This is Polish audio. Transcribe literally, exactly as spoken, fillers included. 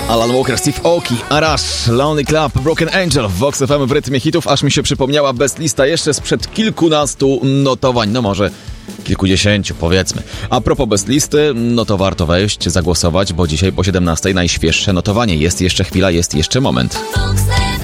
Alan Walker, Steve Aoki, Arash, Lonely Club, Broken Angel, Vox F M w rytmie hitów, aż mi się przypomniała best lista jeszcze sprzed kilkunastu notowań, no może kilkudziesięciu powiedzmy. A propos best listy, no to warto wejść, zagłosować, bo dzisiaj po siedemnastej najświeższe notowanie. Jest jeszcze chwila, jest jeszcze moment. Vox F